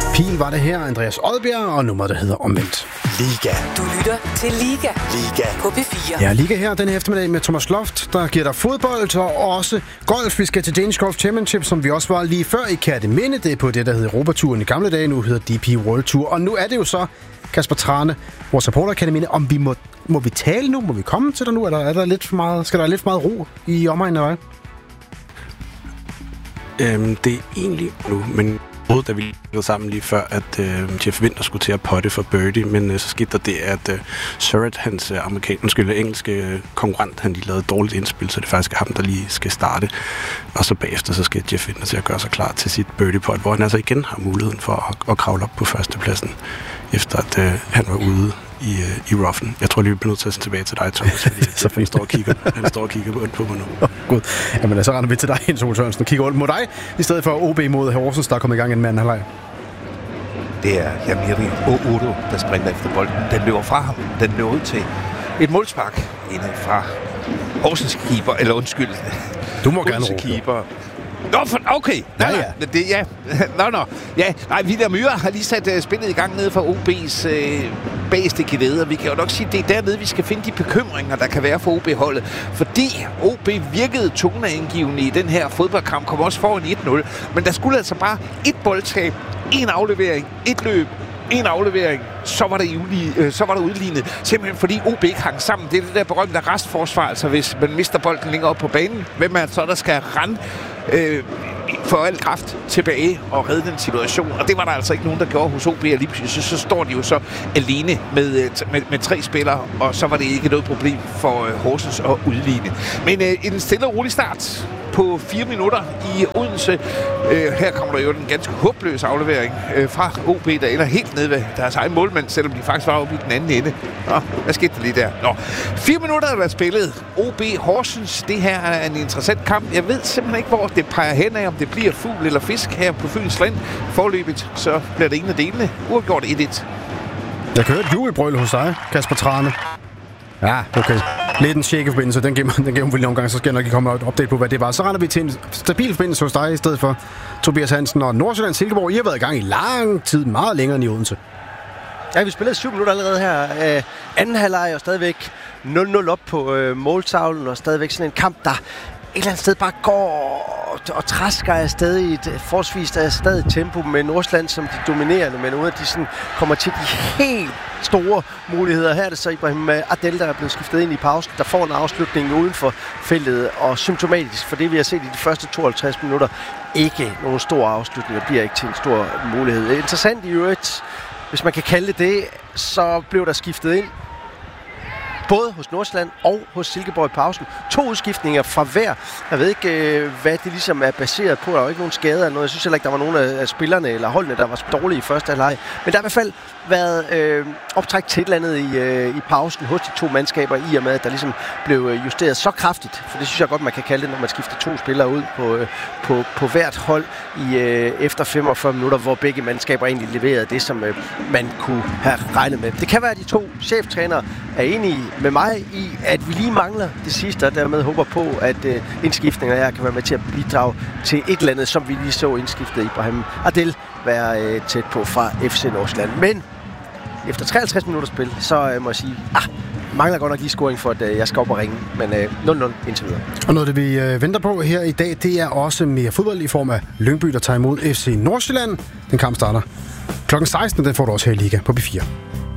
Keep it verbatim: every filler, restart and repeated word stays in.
Pil var det her, Andreas Odbjerg, og nummeret, der hedder Omvendt. Liga. Du lytter til Liga. Liga. På P fire. Ja, Liga her den eftermiddag med Thomas Loft, der giver dig fodbold og også golf. Vi skal til Danish Golf Championship, som vi også var lige før i Kerteminde. Det er på det, der hed Europaturen i gamle dage. Nu hedder D P World Tour. Og nu er det jo så, Kasper Trane, vores supporter i Kerteminde, om vi må, må vi tale nu? Må vi komme til dig nu? Er der, er der lidt for meget, skal der lidt for meget ro i omegnen af dig? Øhm, det er egentlig nu, men da vi gik sammen lige før, at øh, Jeff Winter skulle til at potte for birdie, men øh, så skete der det, at øh, Surratt, hans øh, amerikan, undskyld, engelske øh, konkurrent, han lige lavede et dårligt indspil, så det er faktisk ham, der lige skal starte. Og så bagefter, så skal Jeff Winter til at gøre sig klar til sit birdie pot, hvor han altså igen har muligheden for at, at kravle op på førstepladsen, efter at øh, han var ude i, øh, i roughen. Jeg tror lige, vi bliver nødt til at se tilbage til dig, Thomas, fordi så han står og kigger, han står og kigger på, på mig nu. Oh, God. Jamen, så render vi til dig, Jens Ole Sørensen, og kigger rundt mod dig, i stedet for O B mod Horsens, der er kommet i gang en mand halvleg. Det er Jamiri Oudo, der sprinter efter bolden. Den løber fra ham. Den løber ud til et målspark. Inde fra Horsens keeper, eller undskyld. Du må gerne råbe. Keeper. Nå, for, okay. Nå, ja, ja. Det, ja. Nå, nå. Ja, nej, William Myhre har lige sat uh, spillet i gang nede fra O B's uh, bageste gelede, og vi kan jo nok sige, at det er dernede, vi skal finde de bekymringer, der kan være for O B-holdet. Fordi O B virkede toneangivende i den her fodboldkamp, kom også foran et nul, men der skulle altså bare et boldtab, en aflevering, et løb, en aflevering, så var der, ulige, øh, så var der udlignet. Simpelthen fordi O B ikke hang sammen. Det er det der berømte restforsvar, altså hvis man mister bolden længere op på banen. Hvem er det så, der skal rende øh, for al kraft tilbage og redde den situation? Og det var der altså ikke nogen, der gjorde hos O B. Og lige pludselig så, så står de jo så alene med, med, med tre spillere, og så var det ikke noget problem for øh, Horsens at udligne. Men øh, en stille og rolig start på fire minutter i Odense. Øh, her kommer der jo den ganske håbløse aflevering øh, fra O B, der ender helt nede ved deres egen målmand, selvom de faktisk var oppe i den anden ende. Nå, hvad skete der lige der? Nå, fire minutter er der spillet. O B Horsens, det her er en interessant kamp. Jeg ved simpelthen ikke, hvor det peger hen af, om det bliver fugl eller fisk her på Fyns Land. Forløbet, så bliver det en af delene. Uafgjort et et. Jeg kan høre et jubelbrøl hos dig, Kasper Trane. Ja, okay. Lidt en shake forbindelse, den gennem, den gennem omgang, så skal jeg nok ikke komme og update på, hvad det var. Så render vi til en stabil forbindelse hos dig, i stedet for Tobias Hansen og Nordsjælland Silkeborg. I har været i gang i lang tid, meget længere end i Odense. Ja, vi spillede syv minutter allerede her. Øh, anden halvleg og stadigvæk nul nul op på øh, måltavlen, og stadigvæk sådan en kamp, der et eller andet sted bare går og, og træsker afsted i et forholdsvis stadig tempo med Nordsjælland som de dominerende, men uden at de sådan kommer til de helt store muligheder. Her er det så Ibrahim Adel, der er blevet skiftet ind i pausen, der får en afslutning uden for feltet, og symptomatisk for det, vi har set i de første tooghalvtreds minutter, ikke nogen stor afslutning, og bliver ikke til en stor mulighed. Interessant i øvrigt, hvis man kan kalde det det, så blev der skiftet ind både hos Nordsjælland og hos Silkeborg i pausen. To udskiftninger fra hver. Jeg ved ikke, hvad det ligesom er baseret på. Der er jo ikke nogen skader eller noget. Jeg synes heller ikke, der var nogen af spillerne eller holdene, der var dårlige i første halvleg. Men der har i hvert fald været øh, optræk til et eller andet i, øh, i pausen hos de to mandskaber, i og med, at der ligesom blev justeret så kraftigt. For det synes jeg godt, man kan kalde det, når man skifter to spillere ud på, øh, på, på hvert hold i, øh, efter femogfyrre minutter, hvor begge mandskaber egentlig leverede det, som øh, man kunne have regnet med. Det kan være, at de to cheftrænere er enige med mig i, at vi lige mangler det sidste, og dermed håber på, at øh, indskiftninger her kan være med til at bidrage til et eller andet, som vi lige så indskiftet Ibrahim Adel være øh, tæt på fra F C Nordsjælland. Men efter treoghalvtreds minutter spil, så øh, må jeg sige, ah, mangler godt nok lige scoring for, at øh, jeg skal op og ringe. Men øh, nul nul indtil videre. Og noget, det vi øh, venter på her i dag, det er også mere fodbold i form af Lyngby, der tager imod F C Nordsjælland. Den kamp starter klokken seksten, den får du også her i Liga på P fire.